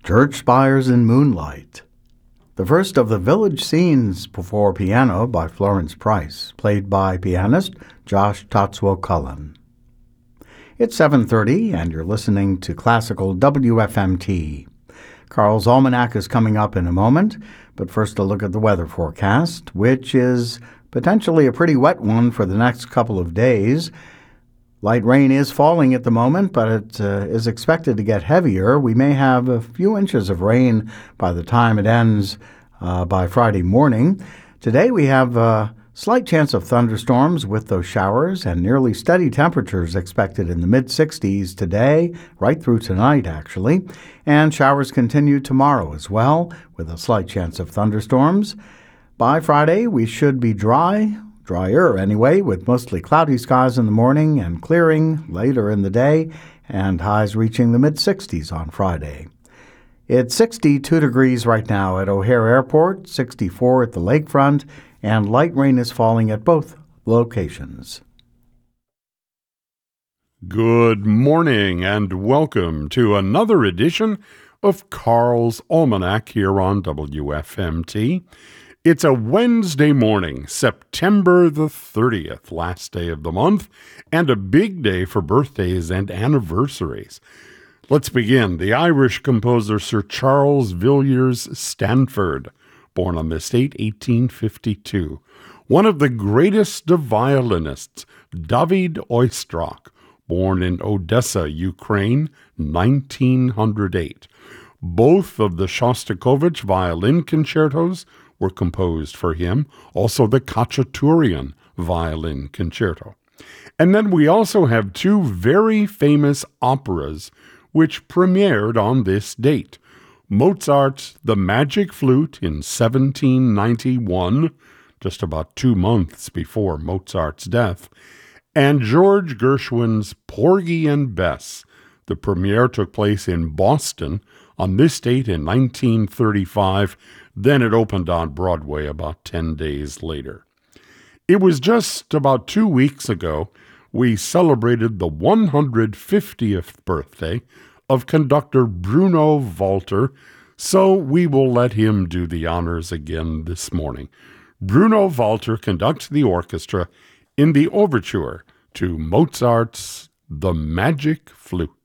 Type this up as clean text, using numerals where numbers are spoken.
Church Spires in Moonlight. The first of the village scenes before piano by Florence Price, played by pianist Josh Tatsuo Cullen. It's 7:30 and you're listening to Classical WFMT. Carl's Almanac is coming up in a moment, but first a look at the weather forecast, which is potentially a pretty wet one for the next couple of days. Light rain is falling at the moment, but it is expected to get heavier. We may have a few inches of rain by the time it ends by Friday morning. Today we have a slight chance of thunderstorms with those showers and nearly steady temperatures expected in the mid-60s today, right through tonight actually. And showers continue tomorrow as well, with a slight chance of thunderstorms. By Friday we should be drier anyway, with mostly cloudy skies in the morning and clearing later in the day, and highs reaching the mid-60s on Friday. It's 62 degrees right now at O'Hare Airport, 64 at the lakefront, and light rain is falling at both locations. Good morning and welcome to another edition of Carl's Almanac here on WFMT. It's a Wednesday morning, September the 30th, last day of the month, and a big day for birthdays and anniversaries. Let's begin. The Irish composer Sir Charles Villiers Stanford, born on this date, 1852. One of the greatest of violinists, David Oistrakh, born in Odessa, Ukraine, 1908. Both of the Shostakovich violin concertos were composed for him, also the Khachaturian violin concerto. And then we also have two very famous operas which premiered on this date. Mozart's The Magic Flute in 1791, just about 2 months before Mozart's death, and George Gershwin's Porgy and Bess. The premiere took place in Boston on this date in 1935. Then it opened on Broadway about 10 days later. It was just about 2 weeks ago we celebrated the 150th birthday of conductor Bruno Walter, so we will let him do the honors again this morning. Bruno Walter conducts the orchestra in the overture to Mozart's The Magic Flute.